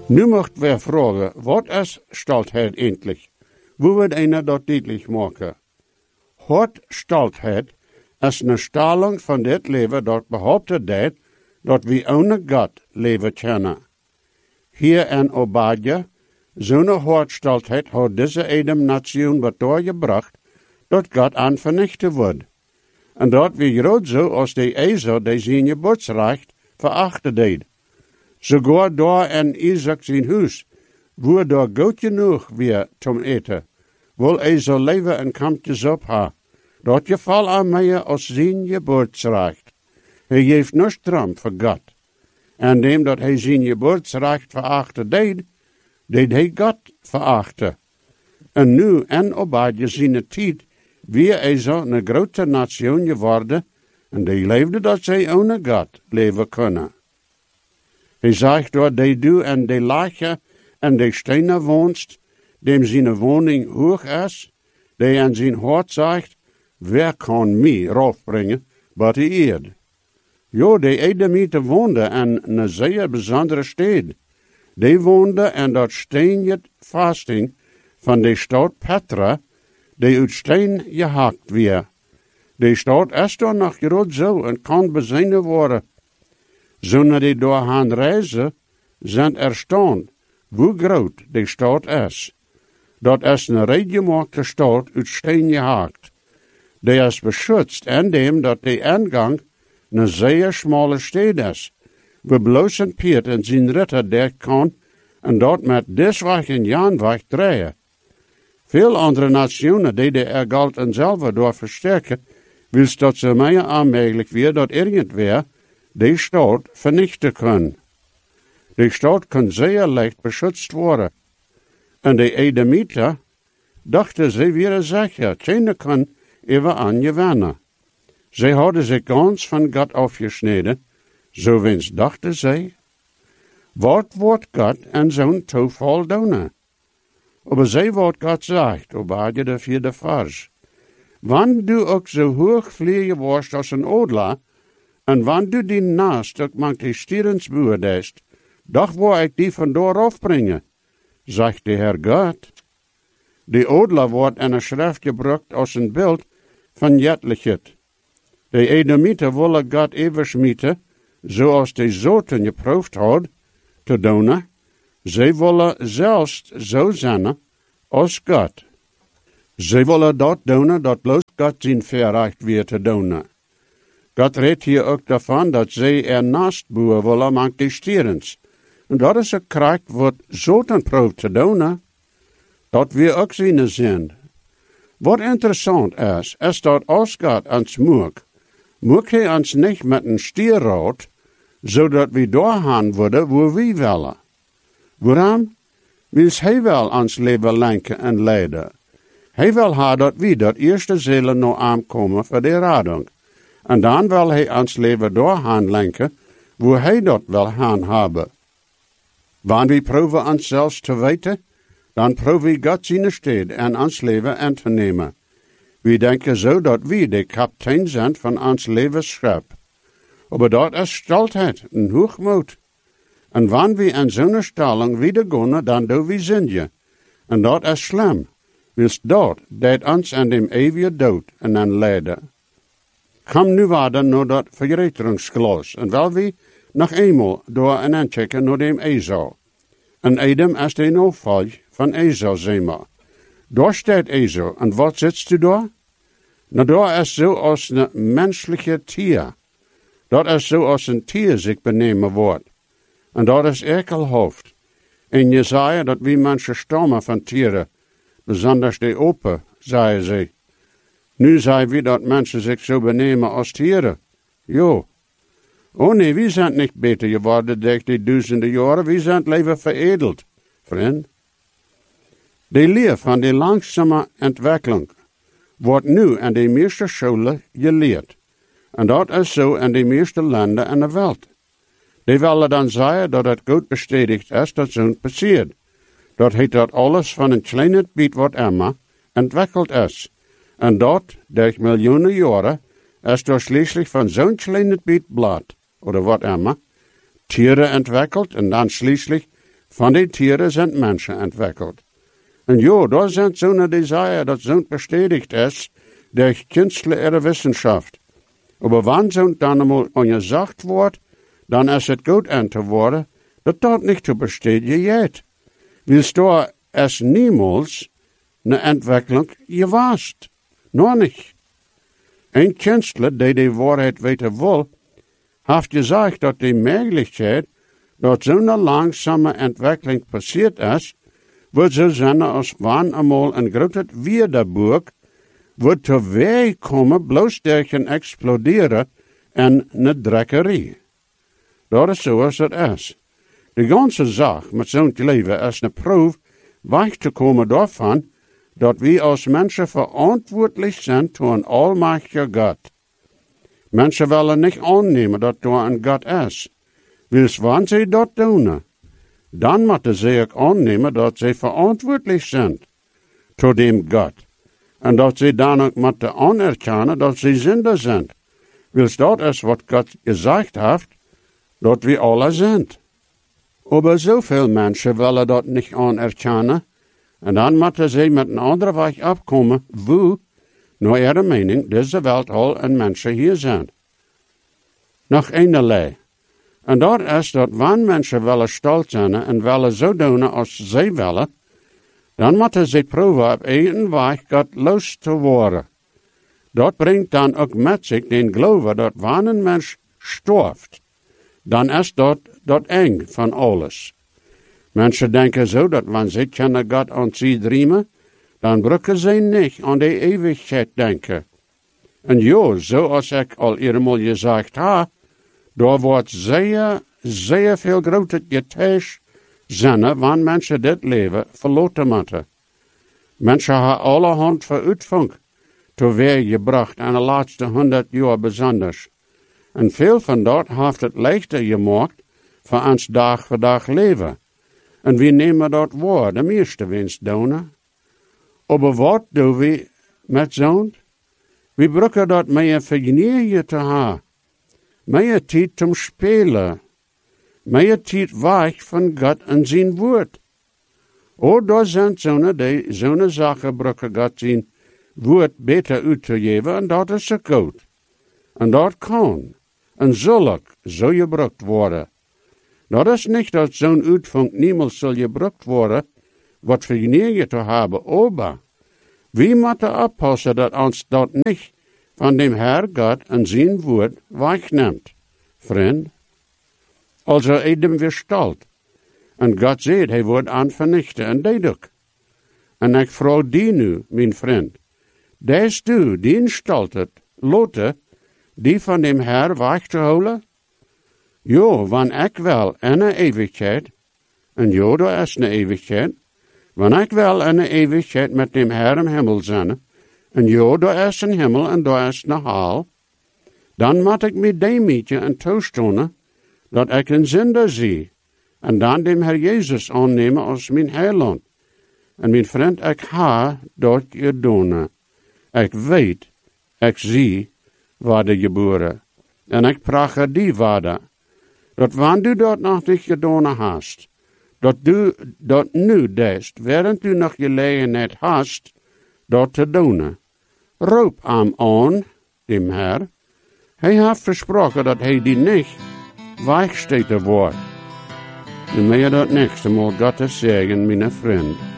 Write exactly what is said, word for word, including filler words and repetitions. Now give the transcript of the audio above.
Nu mocht wir vragen, wat is stoltheid endlich? Wo wird einer dat deutlich maken? Hort stoltheid is een stelling van dit leven dat behauptet dat, dat we ohne God leven kunnen. Hier in Obadja, zo'n Hortstoltheid had deze Edem nation wat doorgebracht, dat God aan vernichten wordt. En dat wie groot zo als de Esau die zijn geboortsrecht verachten deed. Sogar daar in Isaac zijn huis, wo daar goed genoeg weer zum eten, wil Esau leven en kampjes op ha. Dat geval aan mij als zijn geboortsrecht. Hij heeft niets dram voor God. En dem dat hij zijn geboortsrecht verachten deed, deed hij God verachten. En nu en Obadja zijn tijd, wie Esau een grote nation geworden, en die leefde dat zij ohne God leven kunnen. Hij zegt door die du en die lache en die stenen woonst, dem zijn woning hoog is, die aan zijn hart zegt, wer kan mij raufbrengen, but die eerd. Jo, die Edomite woonden in een zeer bijzondere stad. Die woonden in dat steenjet vasting van de stad Petra, die uit steen gehakt weer. Die stad is dan nog groot zo en kan bezinnen worden. Zonder die door gaan reizen, zijn er staan, hoe groot die stad is. Dat is een rechtgemaakte stad uit steen gehakt. Die is beschützt in dem dat de ingang een zeer smalle stad is, waar bloos een Piet en zijn ritter der kan en dat met desweg en jaanweg draaien. Veel andere nationen die de er galt en zelf door versterken, wils dat ze meer aanmerkelijk weer dat irgendwer die stad vernichten kan. Die stad kan zeer licht beschützt worden. En de Edomiter dachten ze weer zeker, keine kan even aan gewinnen. Zij hadden zich ganz van God afgesneden, zo wens dachten zij. Wat wordt God en zo'n toeval doen? Maar zij wat God zegt, Obadja de vierde vers. Wanneer du ook zo hoog vliegen wordt als een odla, en wanneer du die naast ook mank die stierens beoordeest, doch wil ik die vandoor afbrengen, zegt de Heer God. Die odla wordt in een schrift gebruikt als een beeld van jetlichheid. De Edomiten willen God eversmieten, zoals de zoten geproefd had, te doen. Zij willen zelfs zo zijn als God. Zij willen dat doen, dat bloos God zijn verrecht weer te doen. God redt hier ook daarvan dat zij ernaast boeren willen met de stierens. En dat is een kracht wat zoten proeft te doen. Dat we ook zien zijn. Wat interessant is, is dat als God ons moek, moek hij ons niet met een stierrood, zodat we doorgaan worden waar we willen. Waarom? Wil hij wel ons leven lenken en leiden. Hij wil ha dat we dat eerste zielen nog aankomen voor de rading. En dan wil hij ons leven doorgaan lenken, waar hij dat wil gaan hebben. Wanneer we proeven ons zelfs te weten, dan proeven we God zijn stad en ons leven aan te nemen. We denken zo dat we de kapitein zijn van ons levensschap. Maar dat is stoltheid en hoogmoed. En wanneer we in zo'n stelling wieder gaan, dan doen we zinje. En dat is slim. Wils dat deed ons aan dem eeuwige dood en aan lijden. Kom nu verder naar dat verreteringsglas. En wel we nog eenmaal door en aanchecken naar dem Esau. En Edom is de opvolg van Esau, zeg maar. Daar staat Esau. En wat zit u daar? Nou, daar is zo als een menselijke tier. Dat is zo als een tier zich benemen wordt. En dat is ekelhoofd. En je zei dat wie mensen stammen van tieren, besonders de open, zei ze. Nu zei wie dat mensen zich zo benemen als tieren. Jo. Oh nee, we zijn niet beter geworden door die duizenden jaren, we zijn leven veredeld, vriend. De leer van de langzame ontwikkeling wordt nu in de meeste scholen geleerd. En dat is zo in de meeste landen in de wereld. Die willen dan zeggen dat het goed bestätigt is dat zo'n passiert. Dat heet dat alles van een kleine beet wat immer ontwikkeld is. En dat, door miljoenen jaren, is door schließlich van zo'n kleine beet blad, oder wat immer, Tiere ontwikkeld en dan schließlich Van die Tiere sind Menschen entwickelt. En ja, da sind so eine Desire, dat so bestätigt ist durch künstliche Wissenschaft. Aber wann so dann einmal angesagt wordt, dan is het goed aan te worden, dat dat niet te bestätigen jet. Willst du es niemals eine Entwicklung gewast? Noch nicht. Ein Künstler, der die Wahrheit weten will, hat gesagt, dass die Möglichkeit, dass so eine langsame Entwicklung passiert ist, wird so sein, als wann einmal ein großes Wiederburg wird zur Weg kommen, bloß durch ein Explodieren en eine Dreckerie. Dat is zoals het is. De ganze Sache met zo'n leven is een proef weg te komen daarvan, dat we als mensen verantwoordelijk zijn voor een almachtige God. Mensen willen niet aannemen dat er een God is. Wils wanneer ze dat doen, dan moeten ze ook aannemen dat ze verantwoordelijk zijn voor die God. En dat ze dan ook moeten anerkennen dat ze zinder zijn. Wils dat is wat God gezegd heeft, dat we alle zijn. Aber zoveel mensen willen dat niet anerkennen, en dan moeten ze met een andere weg afkomen, wo, naar ihre mening, deze wereld al en mensen hier zijn. Nog eenerlei. En dat is dat wanneer mensen willen stolz zijn en willen zo doen als zij willen, dan moeten ze proeven op één weg God los te worden. Dat brengt dan ook met zich den geloven dat wanneer een mens sterft, dan is dat dat eng van alles. Mensen denken zo dat wanneer ze kunnen God aan zich driemen, dan brücken ze niet aan de eeuwigheid denken. En ja, zoals ik al eenmaal gezegd heb, daar wordt zeer, zeer veel groter getäuscht zijn wanneer mensen dit leven verloten moeten. Mensen hebben allerhand vooruitgang teweeg gebracht in de laatste honderd jaar bijzonders. En veel van dat heeft het leichter gemaakt voor ons dag voor dag leven. En we nemen dat waar, de meeste winst doen. Maar wat doen we met zo'n? We brücken dat meer vergenieren te hebben. Meer tijd zum spelen. Meer tijd weg van God en zijn woord. O, daar zijn zo'n die zo'n zaken brücken God zijn woord beter uit te geven en dat is zo goed. En dat kan en zal ook zo gebruikt worden. Dat is niet dat zo'n uitvang niemals zal gebruikt worden, wat vergenieren te hebben, maar we moeten oppassen dat ons dat niet van dem Herr God en zijn woord wegneemt, vriend. Also Edem weer stalt. En God zegt, hij wordt aan vernichten, en dat ook. En ik vraag die nu, mijn vriend, des du, die staltet, lotte, die van dem Herr weg te houden? Jo, wanneer ik wel in een eeuwigheid, en jo, daar is een eeuwigheid, wanneer ik wel in een eeuwigheid met dem Herr im Himmel zijn, en jo, daar is een hemel en daar is een hel, dan moet ik me demetje en toestonen, dat ik een zinder zie, en dan dem Herr Jezus aannemen als mijn heiland. En mijn vriend, ik ha dat gedaan. Ik weet, ik zie, waar de geboren. En ik praat die waarde. Dat wanneer du dat nog niet gedaan hast, dat du dat nu deest, während du nog gelegenheid hast, dat te doen. Roep hem aan, dem Herr. Hij heeft versproken dat hij die niet wegsteken wordt. En mij dat nächste Mal Gottes zeggen, mijn vriend.